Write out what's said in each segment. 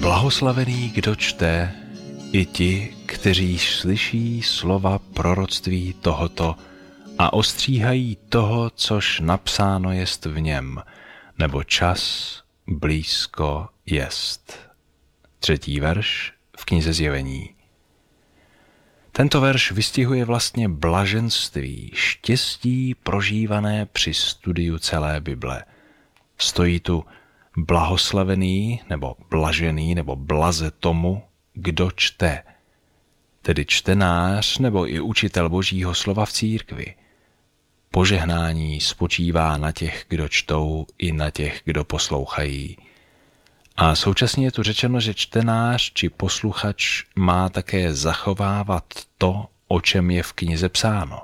Blahoslavený, kdo čte, i ti, kteří slyší slova proroctví tohoto a ostříhají toho, což napsáno jest v něm, nebo čas blízko jest. 3. verš v knize Zjevení. Tento verš vystihuje vlastně blaženství, štěstí prožívané při studiu celé Bible. Stojí tu blahoslavený nebo blažený nebo blaze tomu, kdo čte, tedy čtenář nebo i učitel Božího slova v církvi. Požehnání spočívá na těch, kdo čtou, i na těch, kdo poslouchají. A současně je tu řečeno, že čtenář či posluchač má také zachovávat to, o čem je v knize psáno.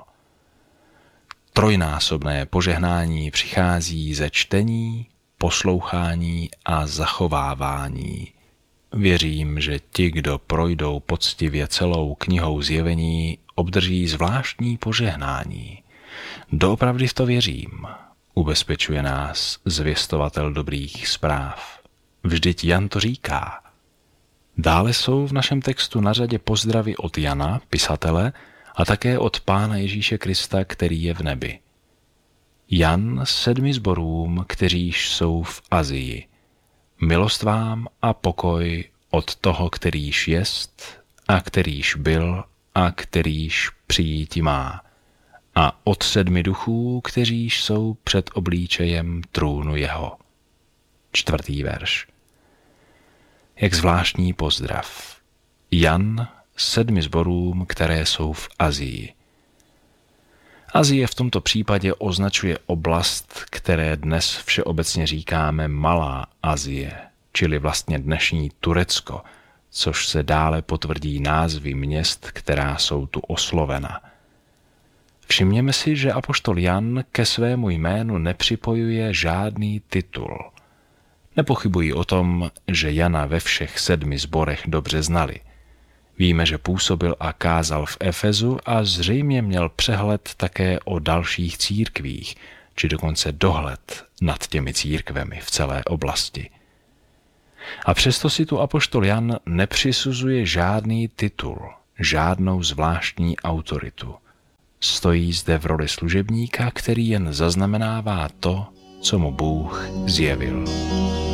Trojnásobné požehnání přichází ze čtení, poslouchání a zachovávání. Věřím, že ti, kdo projdou poctivě celou knihou Zjevení, obdrží zvláštní požehnání. Doopravdy v to věřím, ubezpečuje nás zvěstovatel dobrých zpráv. Vždyť Jan to říká. Dále jsou v našem textu na řadě pozdravy od Jana, pisatele, a také od Pána Ježíše Krista, který je v nebi. Jan 7 sborům, kteříž jsou v Asii. Milost vám a pokoj od toho, kterýž jest a kterýž byl a kterýž přijíti má. A od 7 duchů, kteříž jsou před oblíčejem trůnu jeho. 4. verš. Jak zvláštní pozdrav. Jan 7 sborům, které jsou v Asii. Asie v tomto případě označuje oblast, které dnes všeobecně říkáme Malá Asie, čili vlastně dnešní Turecko, což se dále potvrdí názvy měst, která jsou tu oslovena. Všimněme si, že apoštol Jan ke svému jménu nepřipojuje žádný titul. Nepochybuji o tom, že Jana ve všech 7 sborech dobře znali. Víme, že působil a kázal v Efezu a zřejmě měl přehled také o dalších církvích, či dokonce dohled nad těmi církvemi v celé oblasti. A přesto si tu apoštol Jan nepřisuzuje žádný titul, žádnou zvláštní autoritu. Stojí zde v roli služebníka, který jen zaznamenává to, co mu Bůh zjevil.